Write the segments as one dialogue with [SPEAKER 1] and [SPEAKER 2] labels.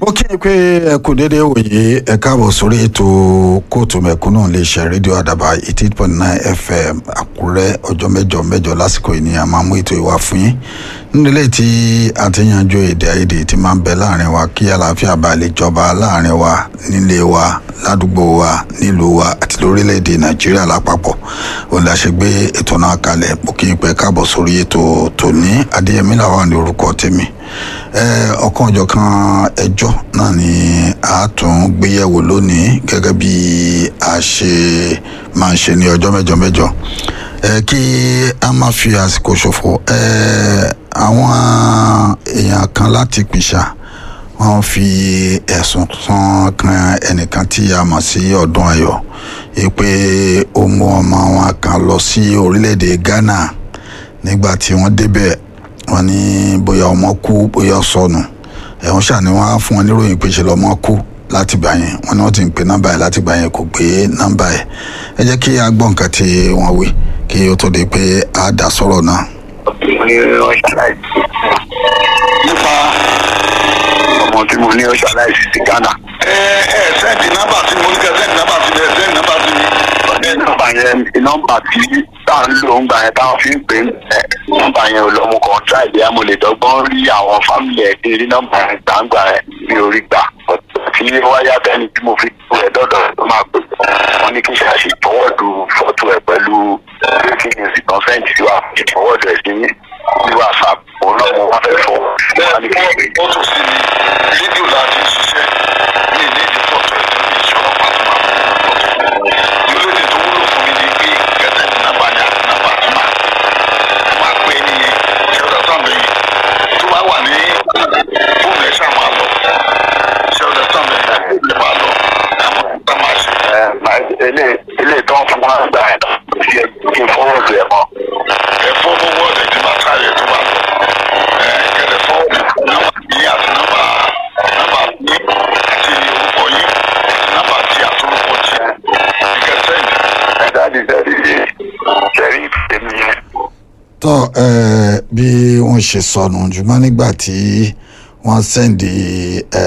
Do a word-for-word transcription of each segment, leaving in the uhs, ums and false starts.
[SPEAKER 1] mo kí i pé ẹ kú dédé wòye ẹ káàbọ̀ sórí ètò kóòtù mẹ̀kúnnù iléeṣẹ́ rédíò àdàbà eighty eight point nine fm àkúrẹ́ ọjọ́ mẹ́jọ mẹ́jọ lásìkò yìí ni a máa mú ètò ìwà fún yín nílé tí a ti yanjú èdè àìyedè tí máa ń bẹ láàrin wa kí àlàáfíà bá lè jọba láàrin wa nílé wa ládùúgbò wa nílùú wa àti lórílẹ̀‐èdè nàìjíríà lápapọ̀ òun la ṣe gbé ètò náà kalẹ̀ mo kí i pé káàbọ̀ sórí ètò tòní adéyẹmí làwọn ní orúkọ tèmi ọ̀kan ọ̀jọ̀kan ẹjọ́ náà ni a tún gbéyẹ̀wò lónìí gẹ́gẹ́ bí a ṣe máa ń ṣe ní ọjọ́ mẹ́jọ mẹ́jọ kí a má fi àsìkò ṣòfò àwọn èèyàn kan láti pìṣà wọ́n fi ẹ̀sùn kan ẹnìkan tí a mọ̀ sí ọdún ayọ̀ pé ó mú ọmọ wọn kan lọ sí orílẹ̀-èdè Ghana nígbà tí wọ́n débẹ̀ wọ́n ní bóyá ọmọ kú bóyá sọnù ẹ̀wọ̀n ṣàní wọ́n á fún wọn níròyìn pé ṣe lọ́mọ kú láti gbà yẹn wọ́n ní wọ́n ti ń pe nọ́mbà yẹn láti gbà yẹn kò gbé nọ́mbà yẹn ẹ jẹ́ kí a gbọ́ nǹkan tí wọ́n wí kí ó tó di pé a dá sọ̀rọ̀ náà.
[SPEAKER 2] nípa ọmọ tí mo ní ó ṣaláìsí sí Ghana. ẹ ẹ sẹ́ẹ̀dì nọ́mbà tí mo ní kẹ́ sẹ́ẹ̀dì nọ́mbà tí mo sẹ́ẹ̀dì nọ́mbà tí mi. ọ̀dẹ́ nọ́mbà yẹn nọ́mbà tí tá à ń lò ń gbà yẹn táwọn fi ń pè é nọ́mbà yẹn ò lọ mo kàn try bí mo lè dọ́gbọ́n rí àwọn fámìlì ẹ̀ kí n rí nọ́mbà yẹn gbàǹgbà yẹn mi ò rí gbà tí wáyà bẹ́ẹ̀ni tí mo fi tó ẹ̀ dọ́dọ̀ tó máa pè wọ́n ní kí n ṣe àṣetọ́wọ́dù fọ́tò ẹ̀ pẹ̀lú breaking news consent tí wàá fi fọwọ́dù ẹ̀ sí ní WhatsApp òun náà mo wá fẹ́ fọ́ wọ́n ní kí n pè. ó tún sí ní fídíò láti ṣiṣẹ́ ní ilé ìdí fọ́tò ẹ̀ tó ní ìṣòro pàtó máa fọ́ yóò lè tó wúlò fún mi ní pé kẹsẹ̀ ní nàbà ní àti nàbà tí máa máa pè é nìyẹn ṣé ọ̀dà tó àmì tó bá wà ní fóònù ẹ̀ ṣáà máa lọ ṣé ọ̀dà tó àmì ẹ̀ máa lọ àwọn ọ̀dà máa ṣe. ilé ilé tó ń fún wa gbà ẹ̀ fi kí n fọwọ́dù ẹ̀ mọ́ ẹ̀ fọ́ọ̀mù wọ́ọ̀dù ẹ̀ tí máa sáré tó bá lọ ẹ̀ kẹ̀lẹ̀ fọ́ọ̀mù nàbà yìí àti nàbà nàbà yìí àti orúkọ yìí nàbà tí àtúrúkọ tí ẹ̀ sẹ́yìn ẹ̀ dáàdì dáàdì ṣẹ̀rí èmi yẹn.
[SPEAKER 1] tọ́ ẹ bí wọ́n ṣe sọnù jùmọ́ nígbà tí wọ́n sẹ́ndì ẹ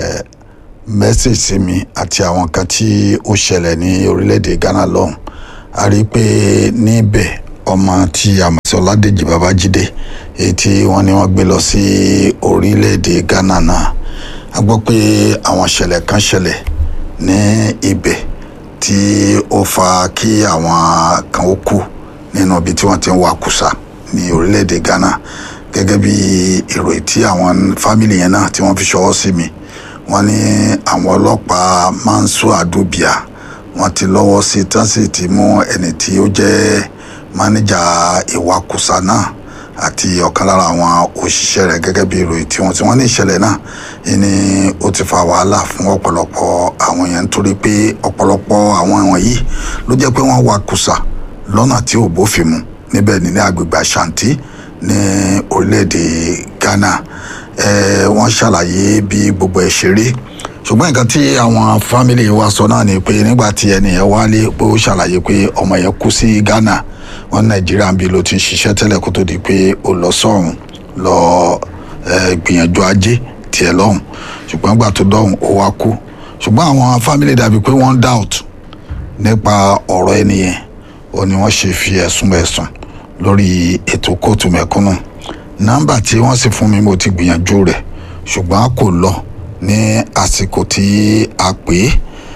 [SPEAKER 1] mẹ́sẹ̀jì sí mi àti àwọn kan tí ó ṣẹlẹ̀ ní orílẹ̀-èdè Ghana lọ́hùn a rí i pé níbẹ̀ ọmọ tí a mọ̀ sí Ọládèjì Babájídé èyí tí wọ́n ní wọ́n gbé lọ sí orílẹ̀-èdè Ghana náà a gbọ́ pé àwọn ṣẹlẹ̀ kan ṣẹlẹ̀ ní ibẹ̀ tí ó fa kí àwọn kan ó kú nínú ibi tí wọ́n ti ń wakùsà ní orílẹ̀-èdè Ghana gẹ́gẹ́ bí ìròyìn tí àwọn fámìlì yẹn náà tí wọ́n fi ṣọwọ́ sí mi wọ́n ní àwọn ọlọ́pàá Mansu Adubia wọ́n ti lọ́wọ́ sí tán sì ti mú ẹni tí ó jẹ́ mánéjà ìwakùsà náà àti ọ̀kan lára àwọn òṣìṣẹ́ rẹ̀ gẹ́gẹ́ bí ìròyìn tí wọ́n ti wọ́n ní ìṣẹ̀lẹ̀ náà ni ó ti fa wàhálà fún ọ̀pọ̀lọpọ̀ àwọn èèyàn nítorí pé ọ̀pọ̀lọpọ̀ àwọn ẹ̀wọ̀n yìí ló jẹ́ pé wọ́n wakùsà lọ́nà tí ò bófin mu níbẹ̀ ní agbègbè Ashanti ní orílẹ̀-èdè Ghana wọ́n ṣàlàyé bí gbogbo ẹ̀ ṣe rí ṣùgbọ́n nǹkan tí àwọn fámìlì wa sọ náà ni pé nígbà tí ẹni yẹn wálé pé ó ṣàlàyé pé ọmọ yẹn kú sí Ghana wọn Nàìjíríà ń bí ló ti ń ṣiṣẹ́ tẹ́lẹ̀ kó tó di pé ó lọ sọ́hùn lọ gbìyànjú ajé tiẹ̀ lọ́hùn ṣùgbọ́n gbà tó dọ́hùn ó wá kú ṣùgbọ́n àwọn fámìlì dàbí pé wọ́n doubt nípa ọ̀rọ̀ ẹni yẹn ó ní wọ́n ṣe fi ẹ̀sùn ẹ̀sùn lórí ètò kóòtù mẹ̀kúnnù nọ́mbà tí wọ́n sì fún mi mo ti gbìyànjú rẹ̀ ṣùgbọ́n kò lọ ní àsìkò tí a pè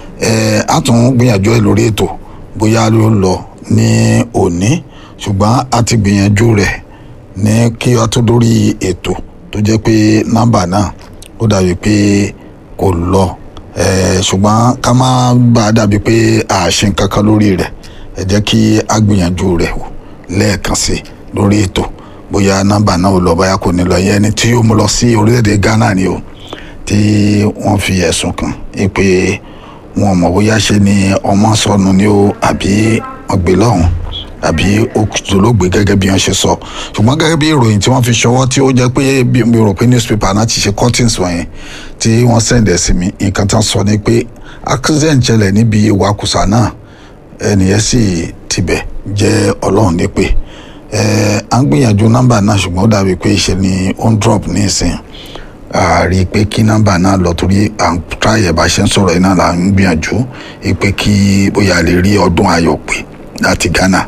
[SPEAKER 1] é a tún gbìyànjú ẹ lórí ètò bóyá ló lọ ní òní ṣùgbọ́n a ti gbìyànjú rẹ̀ ní kí a tó dórí ètò tó jẹ́ pé nọ́mbà náà ó dàbí pé kò lọ ṣùgbọ́n ká má bàa dàbí pé a ṣe nǹkan kan lórí rẹ̀ ẹ jẹ́ kí a gbìyànjú rẹ̀ wò lẹ́ẹ̀kan sí lórí ètò bóyá nọ́mbà náà ò lọ bóyá kò ní lọ yẹn ni tí ó mú lọ sí orílẹ̀-èdè Ghana ni o tí wọ́n fi ẹ̀sùn kàn pé wọn mọ̀ bóyá ṣe ni ọmọ sọnù ni ó àbí wọ́n gbé lọ́hùn àbí olóògbé gẹ́gẹ́ bí wọ́n ṣe sọ ṣùgbọ́n gẹ́gẹ́ bí ìròyìn tí wọ́n fi ṣọwọ́ tí ó jẹ́ pé mi rò pé newspaper náà ti ṣe cuttings wọ̀nyẹn tí wọ́n sẹ̀ǹdẹ̀ sí mi nǹkan tán sọ ni pé accident ṣẹlẹ̀ níbi ìwakùsà náà ẹnìyẹn sì tibẹ̀ jẹ́ Ọlọ́run nípè à ń gbìyànjú nọ́mbà náà ṣùgbọ́n ó dàbí pé ṣe ni ó ń drop ní ìsìn a rí i pé kí nọ́mbà náà lọ torí à ń tráyẹ̀ bá ṣe ń sọ̀rọ̀ yìí náà là ń gbìyànjú pé kí bóyá lè rí ọdún ayọ̀ pé láti Ghana.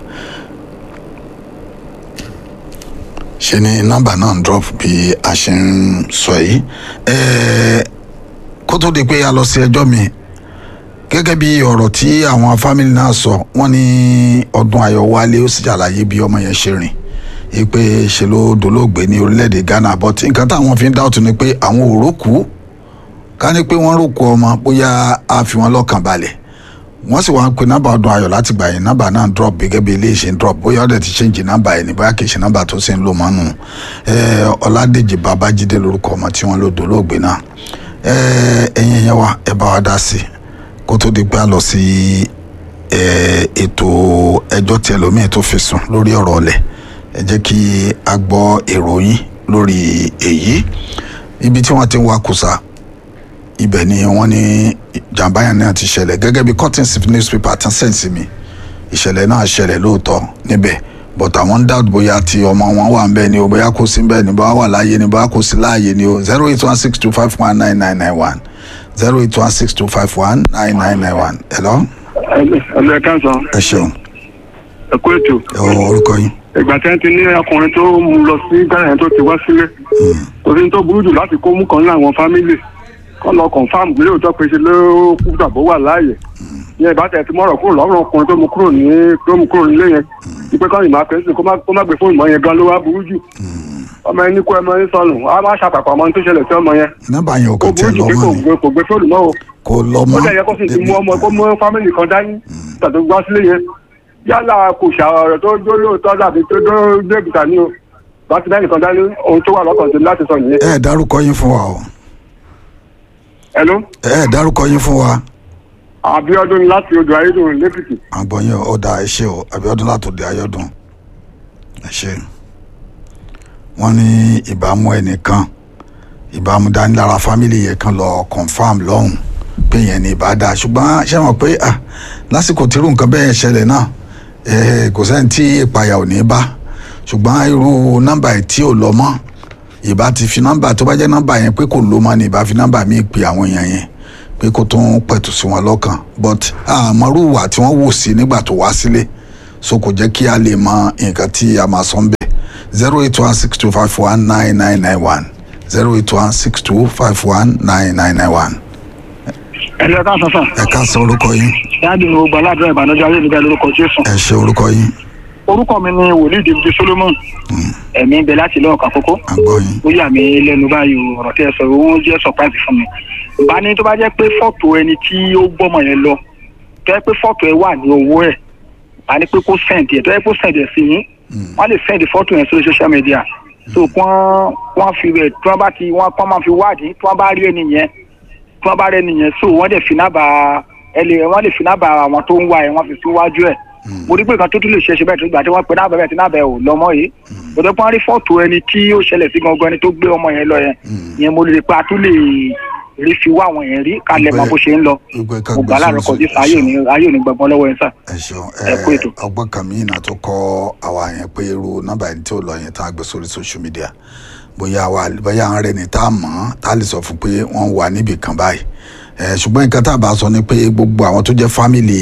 [SPEAKER 1] ṣe ni nọ́mbà náà ń drop bí a ṣe ń sọ yìí kó tó di pé a lọ sí ẹjọ́ mi gẹ́gẹ́ bí ọ̀rọ̀ tí àwọn fámìlì náà sọ wọ́n ní ọdún ayọ̀ wálé ó sì ṣàlàyé bí ọmọ yẹn ṣe rìn pé ṣe ló dolóògbé ní orílẹ̀-èdè Ghana but nǹkan táwọn fi ń dáwọ́tò ni pé àwọn ò rókù ká ní pé wọ́n rókù ọmọ bóyá a fi wọn lọ́kàn balẹ̀ wọ́n sì wá ń pe nọ́mbà ọdún ayọ̀ láti gbà yẹn nọ́mbà náà drop gẹ́gẹ́ bí ilé ìṣe ń drop bóyá ọ̀dẹ̀ ti change nọ́mbà yẹn ní bóyá kì í ṣe nọ́mbà tó ṣe ń lò mọ́nù Ọládèjì Babájídé lórúkọ ọmọ tí wọ́n lò dolóògbé náà ẹ̀yin yẹn wá ẹ bá wa dá sí kó tó di pé a lọ sí ètò ẹjọ́ tí ẹlòmíín tó fi sùn lórí ọ̀rọ̀ ọ̀lẹ̀ ẹ jẹ́ kí a gbọ́ ìròyìn lórí èyí ibi tí wọ́n ti ń wakùsà ibẹ̀ ni wọ́n ní jàǹbá yẹn náà ti ṣẹlẹ̀ gẹ́gẹ́ bí Curtains newspaper tán sẹ́ǹsì mi ìṣẹ̀lẹ̀ náà ṣẹlẹ̀ lóòótọ́ níbẹ̀ but àwọn ń doubt bóyá tí ọmọ wọn wà ń bẹ́ẹ̀ ni o bóyá kò sí ń bẹ́ẹ̀ ni bóyá wà láàyè ni bóyá kò sí láàyè ni o zero eight one six two five one nine nine nine one zero eight one six two five one nine nine nine one. hello.
[SPEAKER 3] ẹ̀lẹ́ káàsán.
[SPEAKER 1] ẹ ṣeun.
[SPEAKER 3] ẹ kú ètò.
[SPEAKER 1] ẹ wọ orúkọ yín.
[SPEAKER 3] ìgbà tí wọ́n ti ní ọkùnrin tó mú lọ sí Ghana yẹn tó ti wá sílé. torí tó burú jù láti kó mú kan láwọn fámìlì kọ́ lọ confam gbé òótọ́ pé ṣe ló kú tàbó wà láàyè. ìyẹn ìbátẹ̀ ti mọ̀rọ̀ kúrò lọ́rùn ọkùnrin tó mú kúrò ní tó mú kúrò nílé yẹn. ìpè kan ìmọ̀ àpẹ́sì kó má gbé fóònù mọ́ yẹn gan ló wá burú jù. ọmọ ẹni kó ẹmọ yín sọnù a máa ṣàpàpọ̀ ọmọ tó ṣẹlẹ̀ sí ọmọ yẹn.
[SPEAKER 1] nọ́mbà yẹn ò kò tẹ lọ mọ́ ni
[SPEAKER 3] kò gbé fóònù mọ́ o.
[SPEAKER 1] kò lọ mọ́
[SPEAKER 3] ó dẹ̀ yẹ kó sì ti mú ọmọ kó mú fámìlì kan dání tàbí gbá sílé yẹn yálà kò ṣàrọ̀ tó jó lóòótọ́ dàbí tó dó débìtà ní o bá ti bẹ́ẹ̀ nìkan dání ohun tó wà lọ́kàn tó láti sọ nìyẹn.
[SPEAKER 1] ẹ dárúkọ yín fún wa o.
[SPEAKER 3] Hello.
[SPEAKER 1] ẹ dárúkọ yín fún wa.
[SPEAKER 3] Abíọ́dún láti odò ayédùn lẹ́kìtì.
[SPEAKER 1] àgbọ̀yìn ọ̀dà ẹ ṣé o Abíọ́dún láti odò ayédùn ẹ ṣé. wọ́n ní ìbámu ẹnìkan ìbámu dánilára fámìlì yẹn kan lọ confam lọ́hùn pé yẹn ní ìbádá ṣùgbọ́n ṣé wọn pé ah lásìkò tí irú nǹkan bẹ́ẹ̀ ṣẹlẹ̀ náà kò sẹ́ni tí ìpayà ò ní bá ṣùgbọ́n irú nọ́mbà tí ò lọ mọ́ ìbá ti fi nọ́mbà tó bá jẹ́ nọ́mbà yẹn pé kò lọ mọ́ ni ìbá fi nọ́mbà míì pe àwọn èèyàn yẹn pé kó tún pẹ̀tù sí wọn lọ́kàn but àmọ́rú wà tí wọ́n wò sí nígbà tó wá sílé so kò jẹ́ kí a lè mọ nǹkan tí a máa sọ ń bẹ̀ zero eight one six two five one nine nine nine one zero eight one six two five one nine nine nine one.
[SPEAKER 3] ẹ̀lẹ́ ká sọ́sọ́.
[SPEAKER 1] ẹ ká sọ orúkọ yín.
[SPEAKER 3] dáàbì ní ogun aládùn ìbànújẹ́ ayé nígbà lórúkọ Jésù.
[SPEAKER 1] ẹ ṣe orúkọ yín.
[SPEAKER 3] orúkọ mi ni wòlíì David Solomon. ẹ̀mí ń bẹ láti ilé ọ̀kà kókó.
[SPEAKER 1] àgbọ̀ yín.
[SPEAKER 3] ó yà mí lẹ́nu báyìí ọ̀rọ̀ tí ẹ sọ ó jẹ́ surprise fún mi. bá ní tó bá jẹ́ pé fọ́tò ẹni tí ó gbọ́mọ yẹn lọ tó yẹ pé fọ́tò ẹ wà ní owó ẹ̀ bá ní pé kó send ẹ̀ tó yẹ kó send ẹ̀ sí yín wọ́n lè send fọ́tò yẹn sórí social media so wọ́n wọ́n fi rẹ̀ tí wọ́n bá ti wọ́n kọ́ máa fi wádìí tí wọ́n bá rí ẹni yẹn tí wọ́n bá rí ẹni yẹn so wọ́n dẹ̀ fi nábà ẹ lè wọ́n lè fi nábà àwọn tó ń wá ẹ̀ wọ́n fi síwájú ẹ̀ mo rí pé nǹkan tó tún lè ṣe ṣe bẹ́ẹ̀ tó gbà tí wọ́n pe nábà bẹ́ẹ̀ tí nábà ẹ̀ ò lọ́mọ yìí kò tó pọ́n rí fọ́tò ẹni tí ó ṣẹlẹ̀ sí gangan ẹni tó gbé ọmọ yẹn lọ yẹn yẹn mo lè pa tó lè rí fi wá àwọn yẹn rí kalẹ̀ mọ bó ṣe ń lọ mo gbà láàárọ̀ kọjú sí ayé òní ayé òní gbọ̀ngbọ̀n lọ́wọ́ yẹn sà.
[SPEAKER 1] ẹ ṣeun ẹ ọgbọ́n kan mí ìnà tó kọ́ àwa yẹn pé irú nọ́mbà ẹni tí ó lọ yẹn tá a gbé sórí social media bóyá wa bóyá àwọn rẹ̀ ní tá a mọ̀ tá a lè sọ fún pé wọ́n wà níbì kan báyìí ṣùgbọ́n nǹkan tá a bá sọ ni pé gbogbo àwọn tó jẹ́ fámìlì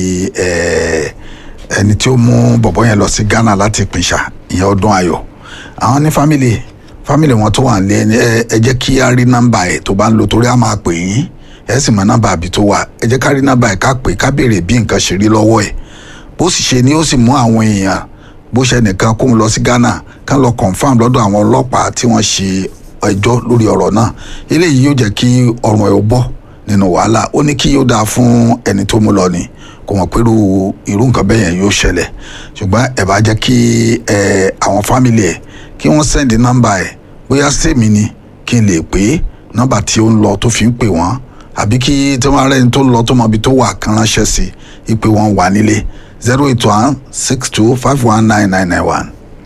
[SPEAKER 1] ẹni tí ó mú bọ̀bọ́ yẹn lọ sí Ghana láti Ìpìnṣà ìyẹn Ọdún Ayọ̀ àwọn ní fámìlì fámìlì wọn tó wà ní ẹ jẹ́ kí á rí nọ́mbà ẹ̀ tó bá ń lò torí a máa pè yín ẹ sì mọ nọ́mbà àbí tó wà ẹ jẹ́ ká rí nọ́mbà ẹ̀ ká pè ká béèrè bí nǹkan ṣe rí lọ́wọ́ ẹ̀ bó sì ṣe ni ó sì mú àwọn èèyàn bó ṣe nìkan kó ń lọ sí Ghana ká lọ confam lọ́dọ̀ àwọn ọlọ́pàá tí wọ́n ṣe ẹjọ́ lórí ọ̀rọ̀ náà eléyìí yóò jẹ́ kí ọrùn ẹ̀ ó bọ́ nínú wàhálà ó ní kí yóò dáa fún ẹni tó mú lọ ni kò mọ̀ pé irú nǹkan bẹ́ẹ̀ yẹn yóò ṣẹlẹ̀ ṣùgbọ́n ẹ bá jẹ́ kí àwọn fámìlì ẹ̀ kí wọ́n sẹ́ndì nọ́mbà ẹ̀ bóyá sèmi ni kí n lè pè é nọ́mbà tí ó ń lọ tó fi ń pè wọ́n àbí kí tí wọ́n rẹ́ni tó ń lọ tó mọ ibi tó wà kan ránṣẹ́ sí i pé wọ́n wà nílé zero eight one six two five one nine nine nine one.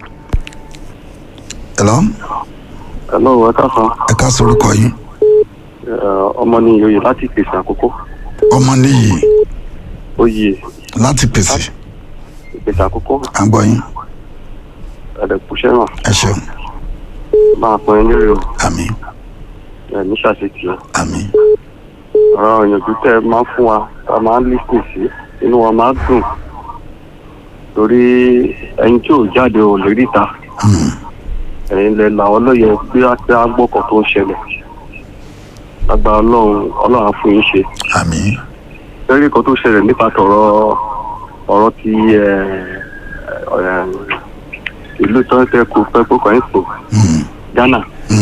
[SPEAKER 1] hello.
[SPEAKER 4] hello ẹ káàsán.
[SPEAKER 1] ẹ ká sorúkọ yín.
[SPEAKER 4] ọmọ ní oyè láti pèsè àkókò.
[SPEAKER 1] ọmọ níyì.
[SPEAKER 4] oyè.
[SPEAKER 1] láti pèsè.
[SPEAKER 4] pèsè àkókò.
[SPEAKER 1] à ń gbọ́ yín.
[SPEAKER 4] ẹ̀dẹ̀kùsẹ́ náà.
[SPEAKER 1] ẹ ṣeun.
[SPEAKER 4] máa pọ̀ ẹ́ lórí o.
[SPEAKER 1] àmín.
[SPEAKER 4] ẹ̀ ní ṣàṣetì o.
[SPEAKER 1] àmín.
[SPEAKER 4] ọ̀rọ̀ ìyànjú tẹ́ ẹ máa ń fún wa tá a máa ń lísìn sí inú wa máa ń dùn torí ẹni tí ò jáde ò lè ríta ẹ̀yin lẹ làwọn lóye pé á pé á gbọ́kàn tó ń ṣẹlẹ̀ lágbára ọlọ́run ọlọ́run á fún yín ṣe.
[SPEAKER 1] àmín.
[SPEAKER 4] lórí nǹkan tó ṣẹlẹ̀ nípa tọ̀rọ̀ ọ̀rọ̀ ti ìlú tọ́tẹ́ kò fẹ́ kó kàn ń sìn Ghana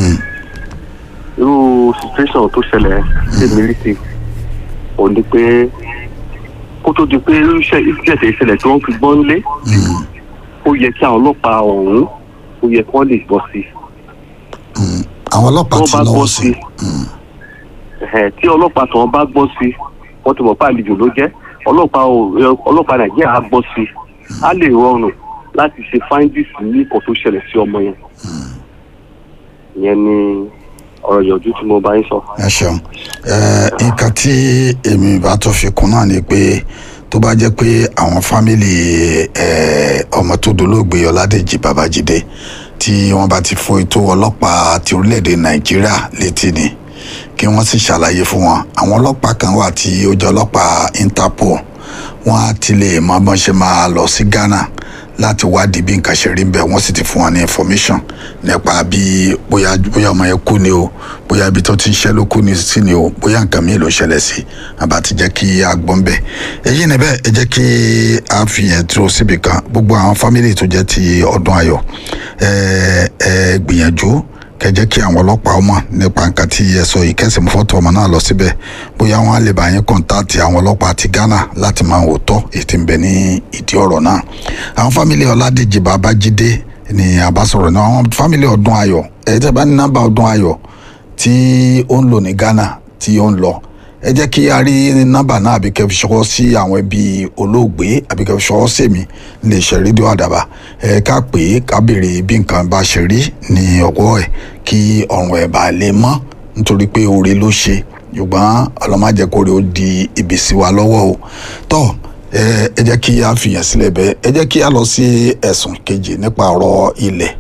[SPEAKER 4] irú situation tó ṣẹlẹ̀ ṣe mílítì ò ní pé kó tó di pé iṣẹ́ ìṣẹ̀lẹ̀ ìṣẹ̀lẹ̀ tí wọ́n fi gbọ́n lé ó yẹ kí àwọn ọlọ́pàá ọ̀hún ó yẹ kí wọ́n lè gbọ́ sí.
[SPEAKER 1] àwọn ọlọ́pàá ti lọ́wọ́ sí.
[SPEAKER 4] tí ọlọ́pàá tí wọ́n bá gbọ́ sí wọ́n ti mọ̀ pé àlejò ló jẹ́ ọlọ́pàá ọlọ́pàá Nàìjíríà á gbọ́ sí á lè rọrùn láti ṣe findings ní nǹkan tó ṣẹlẹ̀ sí ọmọ yẹn. ìyẹn ni ọ̀rọ̀ yọjú tí mo bá ń sọ.
[SPEAKER 1] ẹ ṣeun nǹkan tí èmi bá tó fi kún náà ni pé tó bá jẹ́ pé àwọn fámìlì ọmọ tó dolóògbé Ọládèjì Babájídé tí wọ́n bá ti fo ètò ọlọ́pàá ti orílẹ̀-èdè Nàìjíríà létí ni kí wọ́n sì ṣàlàyé fún wọn àwọn ọlọ́pàá kan wà tí ó jẹ́ ọlọ́pàá Interpol wọ́n á ti lè mọ bọ́n ṣe máa lọ sí Ghana láti wádìí bí nǹkan ṣe rí bẹ́ẹ̀ wọ́n sì ti fún wọn ní information nípa bí bóyá bóyá ọmọ yẹn kú ni o bóyá ibi tó ti ń ṣẹ́ ló kú ni sí ni o bóyá nǹkan míì ló ṣẹlẹ̀ sí àbá ti jẹ́ kí a gbọ́n bẹ́ẹ̀ èyí ni bẹ́ẹ̀ ẹ jẹ́ kí a fi yẹn dúró síbi kan gbogbo àwọn fámìlì tó jẹ́ ti Ọdún Ayọ̀ ẹ ẹ gbìyànjú kẹjẹ kí àwọn ọlọ́pàá ọmọ nípa nǹkan tí ẹ sọ yìí kẹsì mú fọ́tò ọmọ náà lọ síbẹ̀ bóyá wọn á lè bá yín kọ́ńtáàtì àwọn ọlọ́pàá ti Ghana láti máa wò tọ́ ètí ń bẹ ní ìdí ọ̀rọ̀ náà. àwọn fámìlì Ọládèjì Babájídé ni àbásọ̀rọ̀ náà àwọn fámìlì Ọdún Ayọ̀ ẹ tẹ́ bá ní nọ́mbà Ọdún Ayọ̀ tí ó ń lò ní Ghana tí ó ń lọ ẹ jẹ́ kí a rí nọ́mbà náà àbí kẹ́ fi ṣọwọ́ sí àwọn ẹbí olóògbé àbí kẹ́ fi ṣọwọ́ sí mi lè ṣe rédíò Àdàbà ẹ ká pè é ká béèrè bí nǹkan bá ṣe rí ní ọwọ́ ẹ̀ kí ọ̀run ẹ̀ bá lè mọ́ nítorí pé oore ló ṣe ṣùgbọ́n ọlọ́màjẹkórè ó di ibi sí wa lọ́wọ́ o tọ́ ẹ jẹ́ kí a fìyàn sílẹ̀ bẹ́ẹ̀ ẹ jẹ́ kí a lọ sí ẹ̀sùn kejì nípa ọ̀rọ̀ ilẹ̀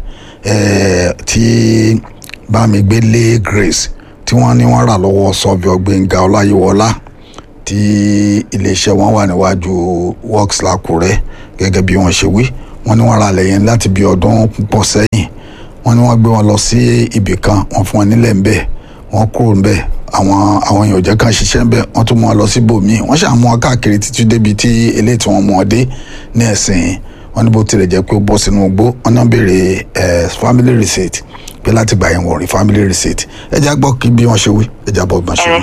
[SPEAKER 1] tí Bámigbélé Grace tí wọ́n ní wọ́n rà lọ́wọ́ Sọ́fíọ̀ Gbénga Ọláyíwọlá tí iléeṣẹ́ wọn wà níwájú works l'Ákúrẹ́ gẹ́gẹ́ bí wọ́n ṣe wí wọ́n ní wọ́n ra lẹ́yìn láti bí ọdún púpọ̀ sẹ́yìn wọ́n ní wọ́n gbé wọn lọ sí ibì kan wọ́n fún wọn nílẹ̀ ńbẹ̀ wọ́n kúrò ńbẹ̀ àwọn àwọn èèyàn jẹ́ kan ṣiṣẹ́ ńbẹ̀ wọ́n tún mú wọn lọ sí bòmíì wọ́n ṣàmú wọn káàkiri títí débi tí eléyìí tí wọ́n mú wọn dé ní ẹ̀sìn wọ́n ní bó tilẹ̀ jẹ́ pé ó bọ́ sínú igbó wọ́n náà béèrè family receipt pé láti gbà yẹn wọ́n rí family receipt ẹ jẹ́ gbọ́ kí bí wọ́n ṣe wí ẹ jẹ́ bọ́ bí wọ́n ṣe wí.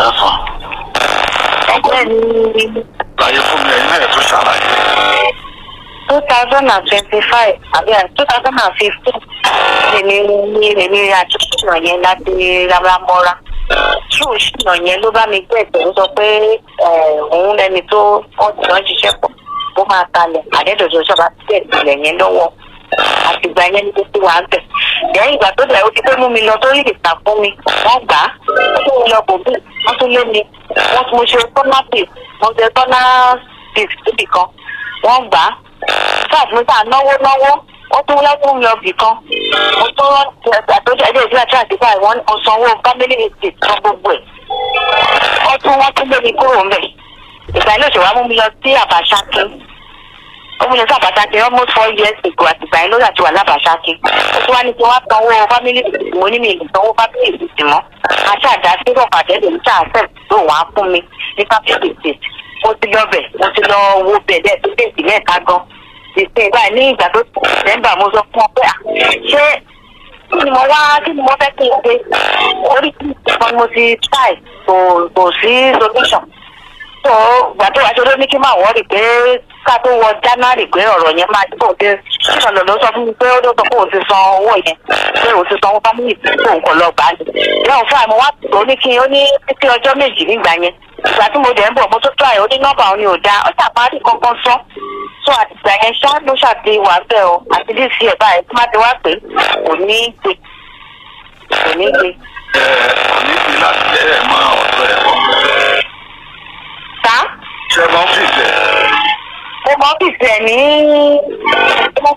[SPEAKER 2] láyé fún mi ẹ̀yin náà tó ṣàlàyé.
[SPEAKER 5] two thousand and twenty-five àbí two thousand and fifteen lèmi ní lèmi àtúnṣe yẹn láti ramamọ́ra ṣùgbọ́n òṣìṣẹ́ yẹn ló bá mi gbé ẹ̀sẹ̀ ó sọ pé òun lẹni tó ọ̀dùn ṣiṣẹ́ pọ̀ ó máa kalẹ̀ àdẹ́dọ̀dọ̀ ṣọba tẹ̀ ìpìlẹ̀ yẹn lọ́wọ́ àtìgbà yẹn ní gbogbo wa ń bẹ̀. lẹ́yìn ìgbà tó dẹ̀ ó ti pé mú mi lọ tó rí ìta fún mi wọ́n gbà á wọ́n tún lọ bò bí wọ́n tún lé mi wọ́n tún mo ṣe tọ́nà pè mo ṣe tọ́nà pè síbì kan wọ́n gbà á sáàtì mi sáà náwó náwó ó tún lọ́kùn mi ọbì kan mo tún rántí àtọ́jú ẹgbẹ́ ìdílé àti àdìbà ìwọ́n mo sanwó family estate tán gbogbo ẹ̀ wọ́n tún wọ́n tún lé mi kúrò ńbẹ̀ ìgbà ilé òṣèwà mú mi lọ sí Àbáṣákí ó mú mi lọ sí Àbáṣákí almost four years ago àtìgbà yẹn lórí àti wà lábàṣákí ó tún wá ní kí wọ́n sanwó family estate mo ní mi ìlú sanwó family estate mọ́ àti àdá sí rọ̀pàdé lèmi tí à ń fẹ́ tó wàá fún mi ní family estate mo ti lọ bẹ̀ mo ti lọ wo bẹ̀ dẹ́ tó tẹ̀sí mẹ́ta gan ìsìn báyìí ní ìgbà tó ti December mo sọ fún ọ pé ṣé kí ni mo wá kí ni mo fẹ́ kí n ṣe orí kí ni mo ti try kò kò sí solution so ìgbà tó wá ṣe ló ní kí n máa wọ́ọ̀rì pé ká tó wọ January pé ọ̀rọ̀ yẹn máa dìbò dé ìṣọ̀lọ̀ ló sọ fún mi pé ó ló sọ pé òun ti san owó yẹn pé òun ti san owó family tí òun kò lọ gbà á ní. lẹ́yìn fún àmọ́ wá tó ní kí ó ní títí ọjọ́ méjì nígbà yẹn ìgbà tí mo dẹ̀ ń bọ̀ mo tó try ó ní nọ́mbà òun ni ò dáa ó ṣàparí kankan sọ so àtìgbà yẹn ṣá ló ṣàti wà bẹ́ẹ̀ o àti dí sí ẹ̀ báyìí tí má ti wá pé kò ní gbé kò ní gbé.
[SPEAKER 2] ẹ kò ní gbé láti ẹ mọ ọ̀dọ̀ ẹ̀ wọ́n.
[SPEAKER 5] ta.
[SPEAKER 2] ṣé ẹ mọ ọ́fíìsì ẹ̀.
[SPEAKER 5] mo mọ ọ́fíìsì ẹ̀ ní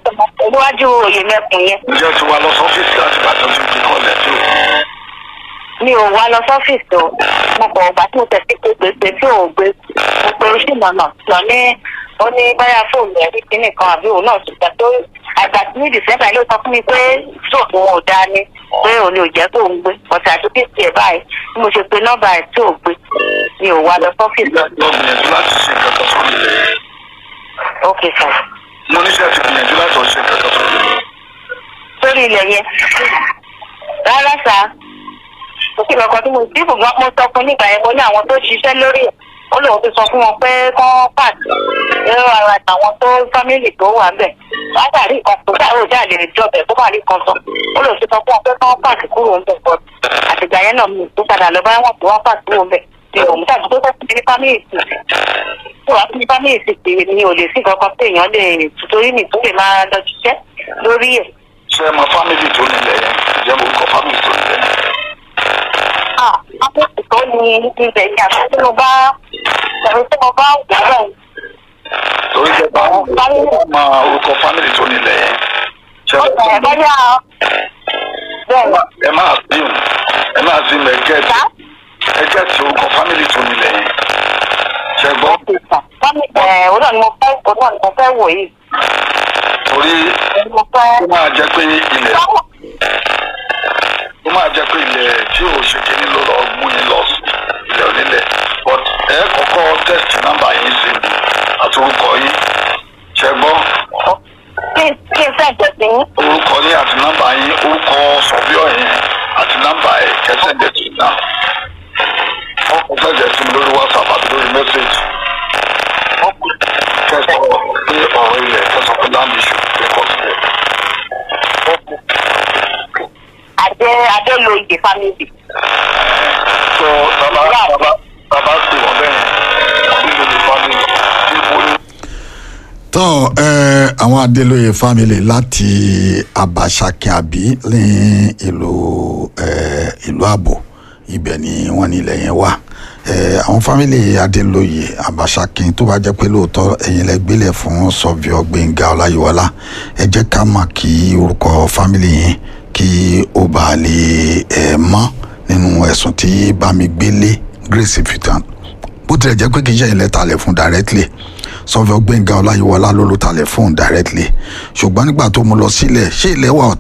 [SPEAKER 5] níwájú òye mẹ́kùn yẹn.
[SPEAKER 2] ǹjẹ́ o ti wá lọ sí ọ́fíìsì láti bàtà tó ti kọ́ lẹ̀ tó.
[SPEAKER 5] mi ò wá lọ sọ́fíìsì o mo kọ̀ ọ̀gbà tí mo tẹ̀sí pé gbèsè tí ò gbé mo pe oṣù nànà lọ ní ó ní báyà fóònù ẹ̀rí kíní kan àbí òun náà ti gbà tó àgbà tí ní dìsẹ́mbà ló sọ fún mi pé sóòtù wọn ò dáa ni pé òun ò jẹ́ kó ń gbé ọ̀tà àti bí tiẹ̀ báyìí bí mo ṣe pe nọ́mbà ẹ̀ tí ò gbé mi ò wá lọ sọ́fíìsì.
[SPEAKER 2] mo gbìyànjú láti ṣe nǹkan kan sórí ilẹ̀.
[SPEAKER 5] ok sir.
[SPEAKER 2] mo ní sẹ́ ti gbìyànjú láti ṣe nǹkan kan sórí ilẹ̀.
[SPEAKER 5] sórí ilẹ̀ yẹn rárá sá òkè lọkọ tí mo bí gbogbo mo sọ fún nígbà yẹn mo ní àwọn tó ṣiṣẹ́ lórí ẹ̀ ó lóun ti sọ fún wọn pé kán pàdé ẹ̀rọ ara àwọn tó fámìlì tó wà bẹ̀ látàrí nǹkan tó dáhùn jáde jọbẹ̀ tó bá rí kan sọ ó lóun ti sọ fún wọn pé kán pàdé kúrò ń bẹ̀ pọ̀ àtìgbà yẹn náà mi tó padà lọ bá wọn tó wọn pàdé kúrò ń bẹ̀ ni òun tàbí tó fẹ́ fi ní fámìlì sí tó wàá fi ní fámìlì sí pé mi ò lè sí kankan pé èèyàn lè torí mi tó lè máa lọ ṣiṣẹ́ lórí ẹ̀.
[SPEAKER 2] ṣé ẹ mọ fámìlì tó nílẹ̀ yẹn ìjẹ́ mo kọ fámìlì tó nílẹ̀ yẹn.
[SPEAKER 5] ah fámìlì tó ní ibẹ̀ ni àti tí mo bá tàbí tí mo bá wù ú rẹ̀.
[SPEAKER 2] torí jẹ́ bá mọ orúkọ fámìlì tó nílẹ̀ yẹn.
[SPEAKER 5] ó bẹ̀rẹ̀ bẹ́yà bẹ́ẹ̀.
[SPEAKER 2] ẹ máa bíun ẹ máa sí mi ẹgẹ́ tí ẹgẹ́ tí orúkọ fámìlì tó nílẹ̀ yẹn. ṣe gbọ́.
[SPEAKER 5] ẹ̀ òun náà ni mo fẹ́ òun náà ni mo fẹ́ wò yìí.
[SPEAKER 2] torí ó máa jẹ́ pé ilẹ̀ ó máa jẹ́ pé ilẹ̀ tí ò ṣe kíní ló lọ mú yín lọ sí ilẹ̀ onílẹ̀ but ẹ kọ́kọ́ test nọ́mbà yín sí mi àti orúkọ yín ṣe gbọ́.
[SPEAKER 5] kí kí n fẹ́ jẹ́ sí yín.
[SPEAKER 2] orúkọ yín àti nọ́mbà yín orúkọ sọ̀bíọ̀ yín àti nọ́mbà ẹ̀ kẹsẹ̀ jẹ́ sí náà ọkọ̀ fẹ́ jẹ́ sí mi lórí WhatsApp àti lórí message kẹsàn pé ọ̀rọ̀ ilẹ̀ kẹsàn pé land issue kẹkọ̀ọ́ sílẹ̀.
[SPEAKER 5] Adé Adélóye family.
[SPEAKER 2] So bàbá bàbá bàbá sì wọ́n bẹ́ẹ̀ Adélóye family níbo ni.
[SPEAKER 1] tó ẹ àwọn Adélóye family láti Abàṣàkín àbí ní ìlú ẹ ìlú Àbò ibẹ̀ ni wọ́n ní ilẹ̀ yẹn wà. àwọn fámìlì Adélóye Abàṣàkín tó bá jẹ́ pé lóòótọ́ ẹ̀yin lẹ gbélé fún sọ́fíọ́ Gbénga Ọláyíwọlá ẹ jẹ́ ká mọ̀ kí orúkọ fámìlì yẹn kí ó bá lè ẹ̀ mọ́ nínú ẹ̀sùn tí Bámigbélé Grace Fitan bó tilẹ̀ jẹ́ pé kì í ṣe ilẹ̀ talẹ̀ fún directly sọ́fíọ́ Gbénga Ọláyíwọlá ló ló talẹ̀ fún directly ṣùgbọ́n nígbà tó mú lọ sílẹ̀ ṣé ilẹ̀ wà